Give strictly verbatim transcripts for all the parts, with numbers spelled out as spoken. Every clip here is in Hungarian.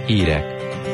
Hírek.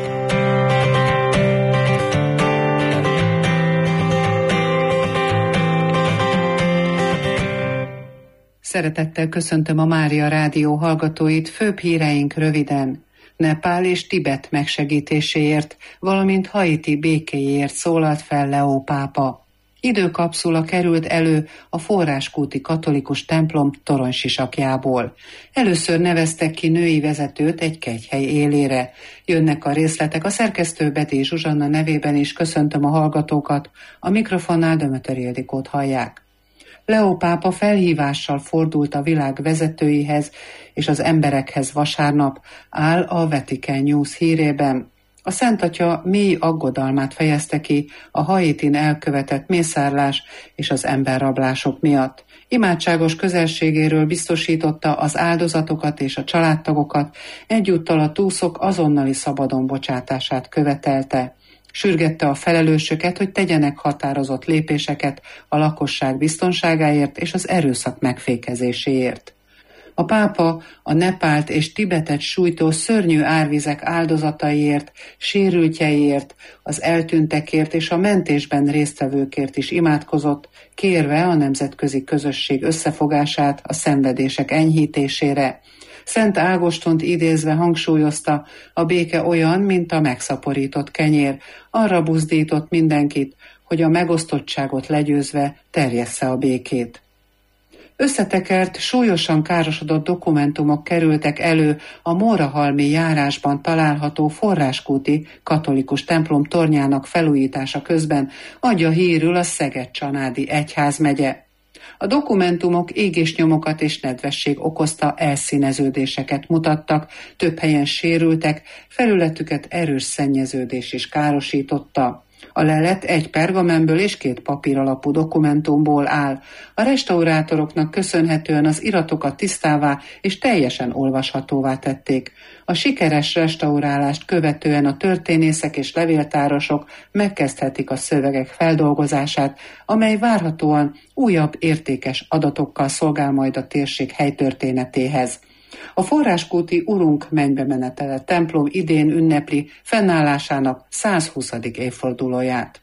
Szeretettel köszöntöm a Mária Rádió hallgatóit, főbb híreink röviden. Nepál és Tibet megsegítéséért, valamint Haiti békéjéért szólalt fel Leó pápa. Időkapszula került elő a forráskúti katolikus templom toronysisakjából. Először neveztek ki női vezetőt egy kegyhely élére. Jönnek a részletek, a szerkesztő Betty Zsuzsanna nevében is köszöntöm a hallgatókat, a mikrofonnál Dömötör Ildikót hallják. Leó pápa felhívással fordult a világ vezetőihez és az emberekhez vasárnap, áll a Vatican News hírében. A Szent Atya mély aggodalmát fejezte ki a Haitin elkövetett mészárlás és az emberrablások miatt. Imádságos közelségéről biztosította az áldozatokat és a családtagokat, egyúttal a túszok azonnali szabadon bocsátását követelte. Sürgette a felelősöket, hogy tegyenek határozott lépéseket a lakosság biztonságáért és az erőszak megfékezéséért. A pápa a Nepált és Tibetet sújtó szörnyű árvizek áldozataiért, sérültjeiért, az eltűntekért és a mentésben résztvevőkért is imádkozott, kérve a nemzetközi közösség összefogását a szenvedések enyhítésére. Szent Ágostont idézve hangsúlyozta, a béke olyan, mint a megszaporított kenyér, arra buzdított mindenkit, hogy a megosztottságot legyőzve terjessze a békét. Összetekert, súlyosan károsodott dokumentumok kerültek elő a Mórahalmi járásban található forráskúti katolikus templom tornyának felújítása közben, adja hírül a Szeged-Csanádi egyházmegye. A dokumentumok égésnyomokat és nedvesség okozta elszíneződéseket mutattak, több helyen sérültek, felületüket erős szennyeződés is károsította. A lelet egy pergamenből és két papír alapú dokumentumból áll. A restaurátoroknak köszönhetően az iratokat tisztává és teljesen olvashatóvá tették. A sikeres restaurálást követően a történészek és levéltárosok megkezdhetik a szövegek feldolgozását, amely várhatóan újabb értékes adatokkal szolgál majd a térség helytörténetéhez. A forráskúti Urunk mennybe menetele templom idén ünnepli fennállásának százhuszadik évfordulóját.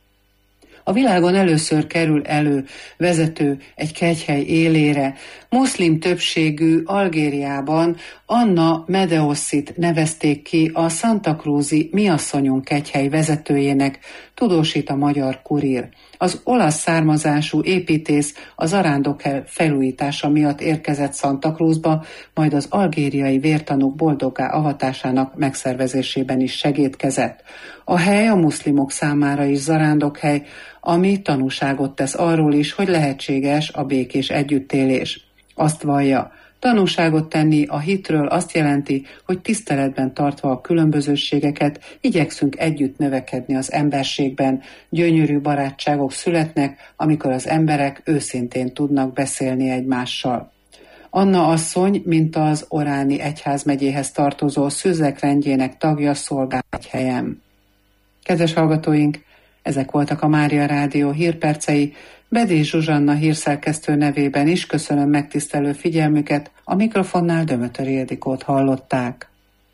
A világon először kerül elő vezető egy kegyhely élére. Muszlim többségű Algériában Anna Medeoszit nevezték ki a Santa Cruzi Miasszonyon kegyhely vezetőjének, tudósít a Magyar Kurír. Az olasz származású építész a zarándokhely felújítása miatt érkezett Santa Cruzba, majd az algériai vértanúk boldoggá avatásának megszervezésében is segédkezett. A hely a muszlimok számára is zarándokhely, ami tanúságot tesz arról is, hogy lehetséges a békés együttélés. Azt vallja, tanúságot tenni a hitről azt jelenti, hogy tiszteletben tartva a különbözőségeket igyekszünk együtt növekedni az emberségben. Gyönyörű barátságok születnek, amikor az emberek őszintén tudnak beszélni egymással. Anna asszony, mint az Oráni egyházmegyéhez tartozó szüzek rendjének tagja, szolgál egy helyen. Kedves hallgatóink, ezek voltak a Mária Rádió hírpercei. Betty Zsuzsanna hírszerkesztő nevében is köszönöm megtisztelő figyelmüket, a mikrofonnál Dömötör Ildikót hallották.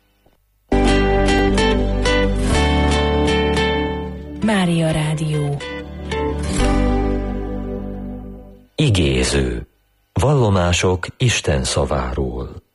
Mária Rádió. Igéző. Vallomások Isten szaváról.